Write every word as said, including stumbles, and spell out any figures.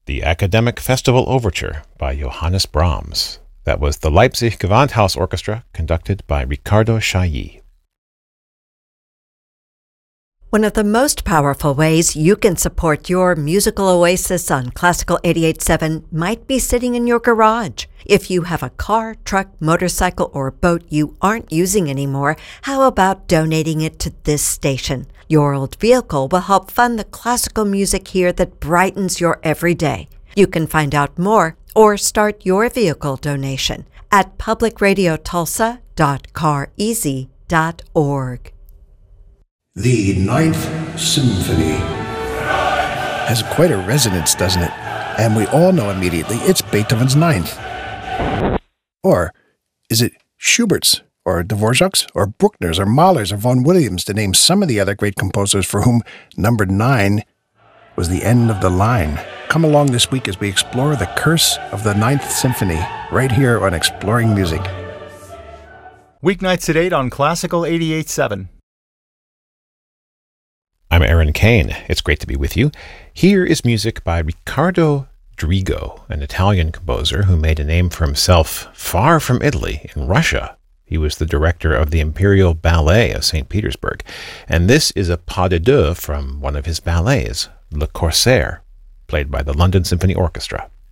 The Academic Festival Overture by Johannes Brahms. That was the Leipzig Gewandhaus Orchestra, conducted by Riccardo Chailly. One of the most powerful ways you can support your musical oasis on Classical eighty-eight point seven might be sitting in your garage. If you have a car, truck, motorcycle, or boat you aren't using anymore, how about donating it to this station? Your old vehicle will help fund the classical music here that brightens your everyday. You can find out more or start your vehicle donation at public radio tulsa dot car easy dot org. The Ninth Symphony has quite a resonance, doesn't it? And we all know immediately it's Beethoven's Ninth. Or is it Schubert's, or Dvorak's, or Bruckner's, or Mahler's, or Vaughan Williams, to name some of the other great composers for whom number nine was the end of the line? Come along this week as we explore the curse of the Ninth Symphony, right here on Exploring Music. Weeknights at eight on Classical eighty-eight point seven. I'm Aaron Kane. It's great to be with you. Here is music by Riccardo Drigo, an Italian composer who made a name for himself far from Italy, in Russia. He was the director of the Imperial Ballet of Saint Petersburg. And this is a pas de deux from one of his ballets, Le Corsaire, played by the London Symphony Orchestra.